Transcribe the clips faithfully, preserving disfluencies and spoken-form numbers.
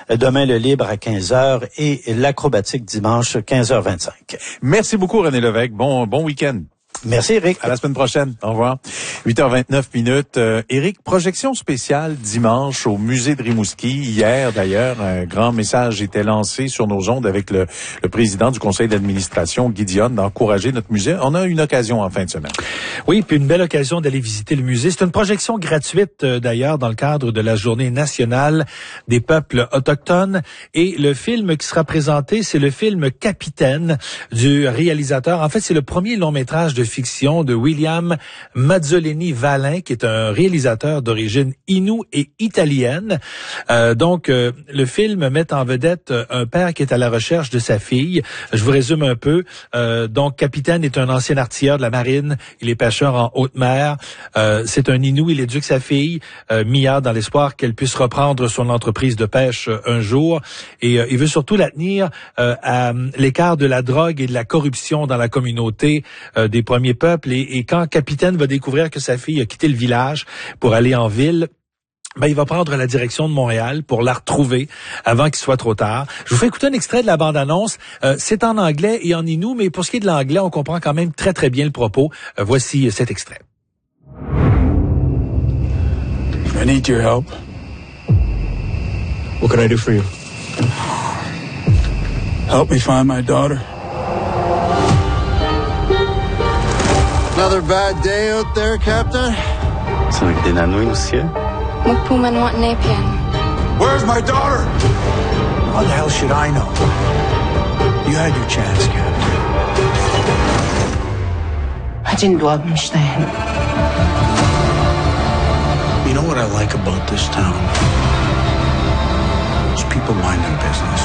Demain, le libre à quinze heures et l'acrobatique dimanche, quinze heures vingt-cinq. Merci beaucoup, René Lévesque. Bon, bon week-end. Merci, Éric. À la semaine prochaine. Au revoir. huit heures vingt-neuf minutes. Euh, Éric, projection spéciale dimanche au musée de Rimouski. Hier, d'ailleurs, un grand message était lancé sur nos ondes avec le, le président du conseil d'administration, Guy Dionne, d'encourager notre musée. On a une occasion en fin de semaine. Oui, puis une belle occasion d'aller visiter le musée. C'est une projection gratuite, euh, d'ailleurs, dans le cadre de la Journée nationale des peuples autochtones. Et le film qui sera présenté, c'est le film Capitaine du réalisateur. En fait, c'est le premier long-métrage de fiction de William Mazzoleni-Valin, qui est un réalisateur d'origine inoue et italienne. Euh, donc, euh, le film met en vedette un père qui est à la recherche de sa fille. Je vous résume un peu. Euh, donc, Capitaine est un ancien artilleur de la marine. Il est pêcheur en haute mer. Euh, c'est un Inou. Il éduque sa fille, euh, Mia, dans l'espoir qu'elle puisse reprendre son entreprise de pêche euh, un jour. Et euh, il veut surtout la tenir euh, à l'écart de la drogue et de la corruption dans la communauté euh, des premiers peuples. Et, et quand Capitaine va découvrir que sa fille a quitté le village pour aller en ville, ben, il va prendre la direction de Montréal pour la retrouver avant qu'il soit trop tard. Je vous fais écouter un extrait de la bande-annonce. Euh, c'est en anglais et en inou, mais pour ce qui est de l'anglais, on comprend quand même très, très bien le propos. Euh, voici cet extrait. I need your help. What can I do for you? Help me find my daughter. Another bad day out there, Captain? So dinanoy no siya? Magpumanwa na ipian. Where's my daughter? How the hell should I know? You had your chance, Captain. Hajin duwag mishtahin. You know what I like about this town? It's people mind their business.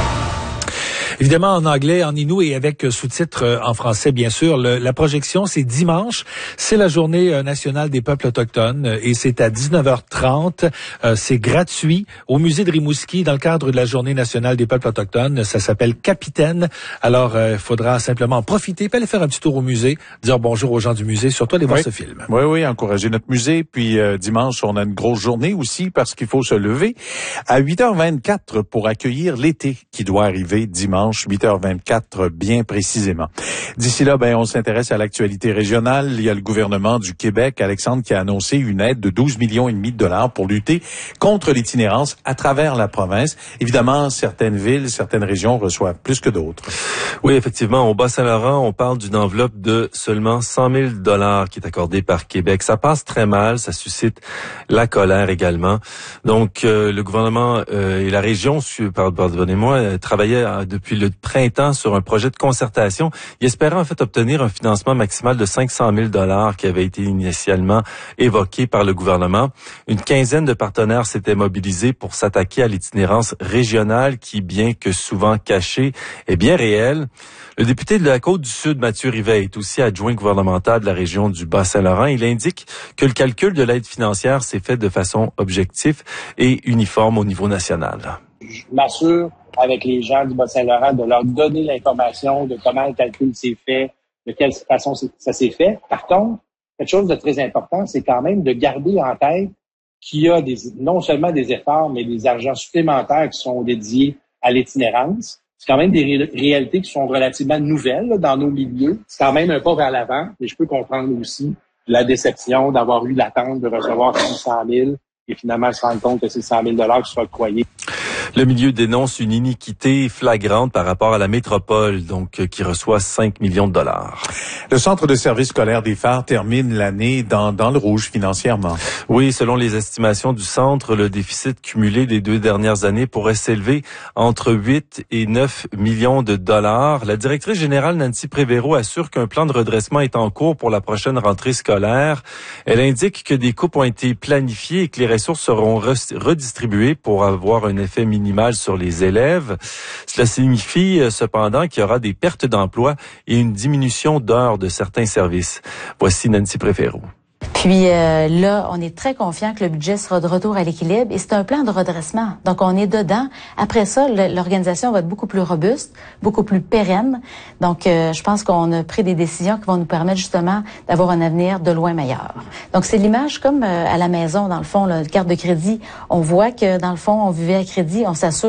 Évidemment, en anglais, en inou et avec sous-titres en français, bien sûr. Le, la projection, c'est dimanche. C'est la Journée nationale des peuples autochtones et c'est à dix-neuf heures trente. Euh, c'est gratuit au musée de Rimouski dans le cadre de la Journée nationale des peuples autochtones. Ça s'appelle Capitaine. Alors, il euh, faudra simplement en profiter, puis aller faire un petit tour au musée, dire bonjour aux gens du musée, surtout aller voir oui. ce film. Oui, oui, encourager notre musée. Puis euh, dimanche, on a une grosse journée aussi parce qu'il faut se lever à huit heures vingt-quatre pour accueillir l'été qui doit arriver dimanche. huit heures vingt-quatre, bien précisément. D'ici là, ben, on s'intéresse à l'actualité régionale. Il y a le gouvernement du Québec, Alexandre, qui a annoncé une aide de douze millions et demi de dollars pour lutter contre l'itinérance à travers la province. Évidemment, certaines villes, certaines régions reçoivent plus que d'autres. Oui, effectivement, au Bas-Saint-Laurent, on parle d'une enveloppe de seulement cent mille dollars qui est accordée par Québec. Ça passe très mal, ça suscite la colère également. Donc, euh, le gouvernement euh, et la région, pardonnez-moi, euh, travaillaient euh, depuis le printemps sur un projet de concertation. Il espérait en fait obtenir un financement maximal de cinq cent mille dollars qui avait été initialement évoqué par le gouvernement. Une quinzaine de partenaires s'étaient mobilisés pour s'attaquer à l'itinérance régionale qui, bien que souvent cachée, est bien réelle. Le député de la Côte-du-Sud, Mathieu Rivet, est aussi adjoint gouvernemental de la région du Bas-Saint-Laurent. Il indique que le calcul de l'aide financière s'est fait de façon objective et uniforme au niveau national. Je m'assure avec les gens du Bas-Saint-Laurent de leur donner l'information de comment le calcul s'est fait, de quelle façon ça s'est fait. Par contre, quelque chose de très important, c'est quand même de garder en tête qu'il y a des, non seulement des efforts, mais des argents supplémentaires qui sont dédiés à l'itinérance. C'est quand même des ré- réalités qui sont relativement nouvelles là, dans nos milieux. C'est quand même un pas vers l'avant, mais je peux comprendre aussi la déception d'avoir eu l'attente de recevoir six cent mille et finalement se rendre compte que c'est cent mille dollars qui sont octroyés. Le milieu dénonce une iniquité flagrante par rapport à la métropole, donc qui reçoit cinq millions de dollars. Le centre de service scolaire des Phares termine l'année dans, dans le rouge financièrement. Oui, selon les estimations du centre, le déficit cumulé des deux dernières années pourrait s'élever entre huit et neuf millions de dollars. La directrice générale Nancy Prévéro assure qu'un plan de redressement est en cours pour la prochaine rentrée scolaire. Elle indique que des coupes ont été planifiées et que les ressources seront redistribuées pour avoir un effet minimale sur les élèves. Cela signifie euh, cependant qu'il y aura des pertes d'emploi et une diminution d'heures de certains services. Voici Nancy Prévéro. Puis euh, là, on est très confiant que le budget sera de retour à l'équilibre et c'est un plan de redressement. Donc, on est dedans. Après ça, le, l'organisation va être beaucoup plus robuste, beaucoup plus pérenne. Donc, euh, je pense qu'on a pris des décisions qui vont nous permettre justement d'avoir un avenir de loin meilleur. Donc, c'est l'image comme euh, à la maison, dans le fond, la carte de crédit. On voit que, dans le fond, on vivait à crédit, on s'assure